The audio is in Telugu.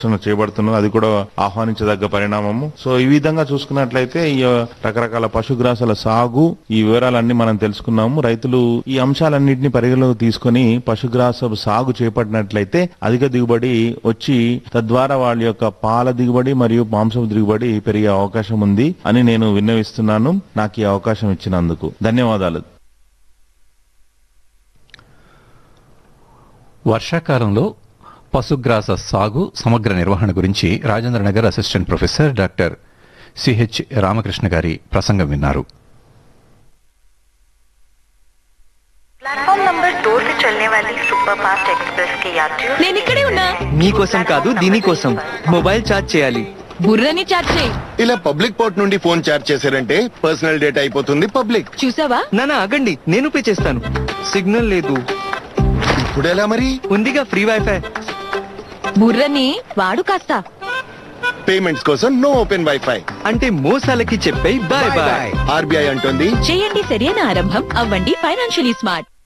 చేయబడుతున్నది. అది కూడా ఆహ్వానించదగ్గ పరిణామము. సో ఈ విధంగా చూసుకున్నట్లయితే ఈ రకరకాల పశుగ్రాసాల సాగు ఈ వివరాలన్నీ మనం తెలుసుకున్నాము. రైతులు ఈ అంశాలన్నింటినీ పరిగణలోకి తీసుకుని పశుగ్రాస సాగు చేపట్టినట్లయితే అధిక దిగుబడి వచ్చి తద్వారా వాళ్ళ యొక్క పాల దిగుబడి మరియు మాంసపు దిగుబడి పెరిగే అవకాశం ఉంది అని నేను విన్నవిస్తున్నాను. నాకు ఈ అవకాశం ఇచ్చినందుకు ధన్యవాదాలు. వర్షాకాలంలో పశుగ్రాస సాగు సమగ్ర నిర్వహణ గురించి Rajendranagar assistant professor doctor CH Ramakrishna గారి ప్రసంగం విన్నారు. प्लेटफॉर्म नंबर 2 से चलने वाली सुपरफास्ट एक्सप्रेस के यात्रियों నేను ఇక్కడే ఉన్నా. మీకోసం కాదు దీనికోసం మొబైల్ ఛార్జ్ చేయాలి. బుర్రని చార్జ్ చేయి. ఇలా పబ్లిక్ పోర్ట్ నుండి ఫోన్ చార్జ్ చేశారంటే పర్సనల్ డేటా అయిపోతుంది పబ్లిక్. చూసావా? నానా ఆగండి, నేను పే చేస్తాను. సిగ్నల్ లేదు. ఇప్పుడు ఎలా మరి? ఉందిగా ఫ్రీ వైఫై. బుర్రని వాడు కాస్త. పేమెంట్స్ కోసం నో ఓపెన్ వైఫై అంటే మోసాలకి చెప్పే బాయ్ బాయ్. ఆర్బీఐ అంటుంది చేయండి సరైన ఆరంభం, అవ్వండి ఫైనాన్షియలీ స్మార్ట్.